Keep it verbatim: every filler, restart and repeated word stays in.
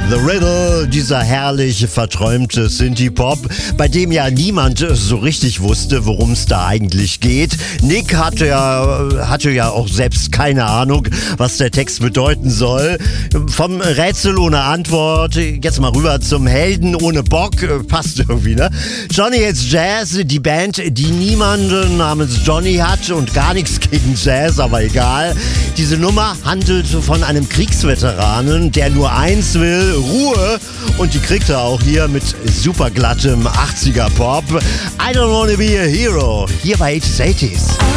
The Riddle, dieser herrliche, verträumte Synthie-Pop, bei dem ja niemand so richtig wusste, worum es da eigentlich geht. Nick hatte ja, hatte ja auch selbst keine Ahnung, was der Text bedeuten soll. Vom Rätsel ohne Antwort, jetzt mal rüber zum Helden ohne Bock, passt irgendwie, ne? Johnny Hates Jazz, die Band, die niemanden namens Johnny hat und gar nichts gegen Jazz, aber egal. Diese Nummer handelt von einem Kriegsveteranen, der nur eins will, Ruhe. Und die kriegt er auch hier mit super glattem achtziger Pop. I don't wanna be a hero. Hier bei H S achtzig.